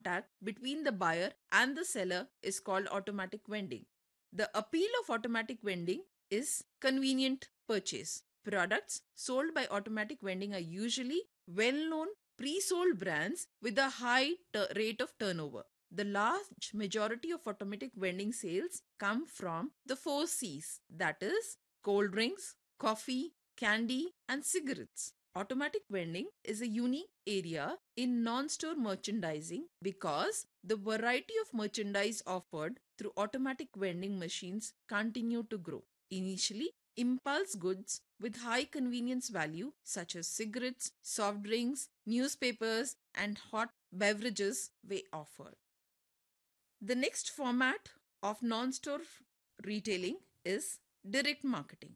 contact between the buyer and the seller is called automatic vending. The appeal of automatic vending is convenient purchase. Products sold by automatic vending are usually well known pre sold brands with a high rate of turnover. The large majority of automatic vending sales come from the four C's, that is, cold drinks, coffee, candy, and cigarettes. Automatic vending is a unique area in non store merchandising because the variety of merchandise offered through automatic vending machines continue to grow. Initially, impulse goods with high convenience value, such as cigarettes, soft drinks, newspapers, and hot beverages, were offered. The next format of non store retailing is direct marketing.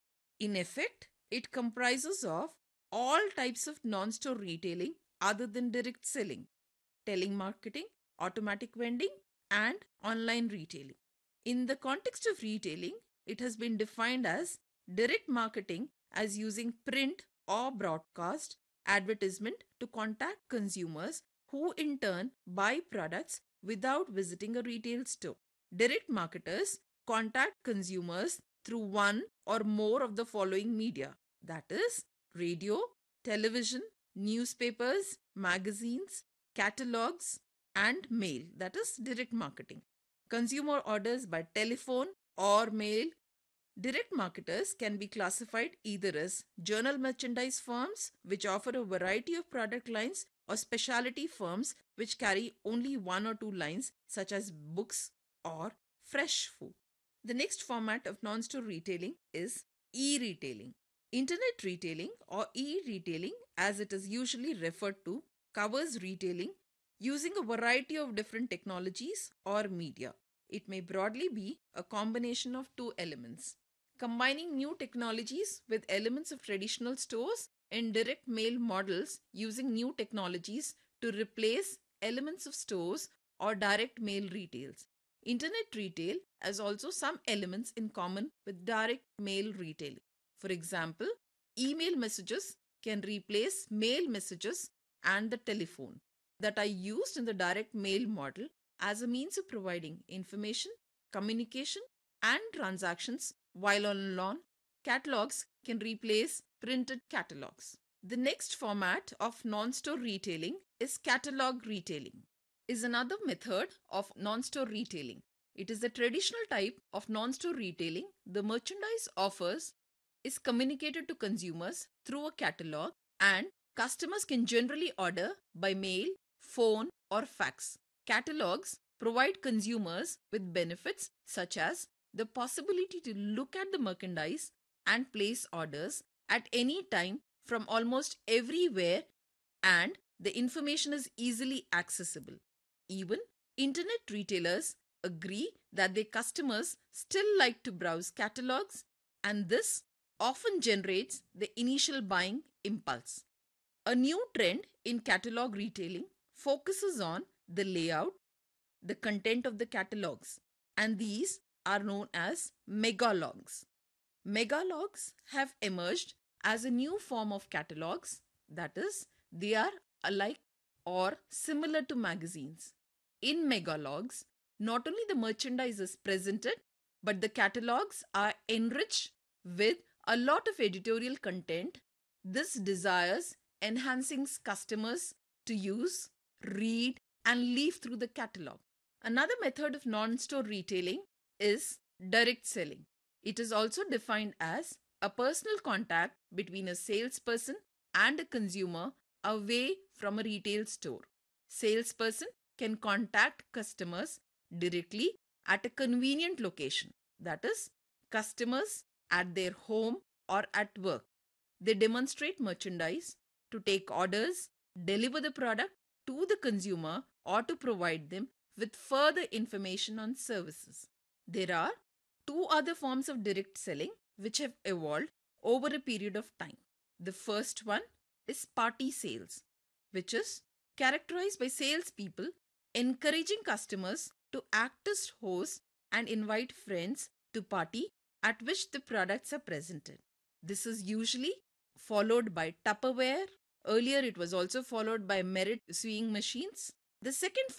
In effect, it comprises of all types of non-store retailing other than direct selling, telemarketing, automatic vending, and online retailing. In the context of retailing, it has been defined as direct marketing as using print or broadcast advertisement to contact consumers who in turn buy products without visiting a retail store. Direct marketers contact consumers through one or more of the following media, that is, radio, television, newspapers, magazines, catalogs, and mail, that is, direct marketing. Consumer orders by telephone or mail. Direct marketers can be classified either as journal merchandise firms, which offer a variety of product lines, or specialty firms, which carry only one or two lines, such as books or fresh food. The next format of non store retailing is e retailing. Internet retailing, or e retailing as it is usually referred to, covers retailing using a variety of different technologies or media. It may broadly be a combination of two elements: combining new technologies with elements of traditional stores and direct mail models using new technologies to replace elements of stores or direct mail retails. Internet retail has also some elements in common with direct mail retail. For example, email messages can replace mail messages and the telephone that are used in the direct mail model as a means of providing information, communication, and transactions, while on lawn, catalogs can replace printed catalogs. The next format of non-store retailing is catalog retailing. Is another method of non-store retailing. It is the traditional type of non-store retailing. The merchandise offers is communicated to consumers through a catalog, and customers can generally order by mail, phone, or fax. Catalogs provide consumers with benefits such as the possibility to look at the merchandise and place orders at any time from almost everywhere, and the information is easily accessible. Even internet retailers agree that their customers still like to browse catalogs, and this often generates the initial buying impulse. A new trend in catalog retailing focuses on the layout, the content of the catalogs, and these are known as megalogs. Megalogs have emerged as a new form of catalogs, that is, they are alike or similar to magazines. In megalogs, not only the merchandise is presented, but the catalogs are enriched with a lot of editorial content. This desires enhancing customers to use, read, and leaf through the catalog. Another method of non store retailing is direct selling. It is also defined as a personal contact between a salesperson and a consumer away from a retail store. Salesperson can contact customers directly at a convenient location, that is, customers at their home or at work. They demonstrate merchandise to take orders, deliver the product to the consumer, or to provide them with further information on services. There are two other forms of direct selling which have evolved over a period of time. The first one is party sales, which is characterized by salespeople encouraging customers to act as hosts and invite friends to party at which the products are presented. This is usually followed by Tupperware. Earlier, it was also followed by Merit sewing machines. The second